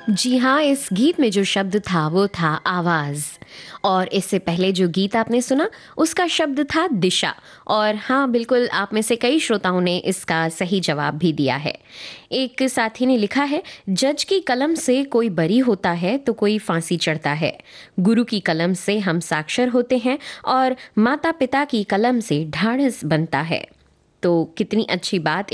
जी हाँ, इस गीत में जो शब्द था वो था आवाज़। और इससे पहले जो गीत आपने सुना उसका शब्द था दिशा। और हाँ, बिल्कुल आप में से कई श्रोताओं ने इसका सही जवाब भी दिया है। एक साथी ने लिखा है, जज की कलम से कोई बरी होता है तो कोई फांसी चढ़ता है। गुरु की कलम से हम साक्षर होते हैं और माता पिता की कलम से ढाढ़स बनता है। तो कितनी अच्छी बात